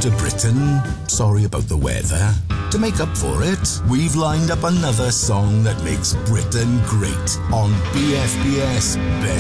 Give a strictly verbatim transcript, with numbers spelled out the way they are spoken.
to Britain. Sorry about the weather. To make up for it, we've lined up another song that makes Britain great on B F B S Best